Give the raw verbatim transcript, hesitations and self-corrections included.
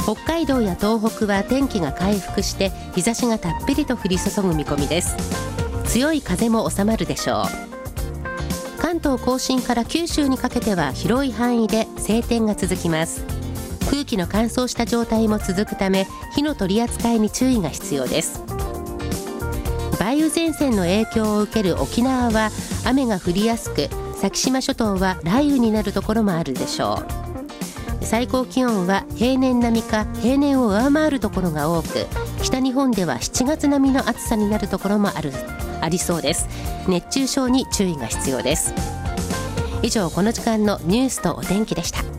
北海道や東北は天気が回復して日差しがたっぷりと降り注ぐ見込みです。強い風も収まるでしょう。関東甲信から九州にかけては広い範囲で晴天が続きます。空気の乾燥した状態も続くため火の取り扱いに注意が必要です。梅雨前線の影響を受ける沖縄は雨が降りやすく、先島諸島は雷雨になるところもあるでしょう。最高気温は平年並みか平年を上回るところが多く、北日本ではしちがつ並みの暑さになるところもあるありそうです。熱中症に注意が必要です。以上、この時間のニュースとお天気でした。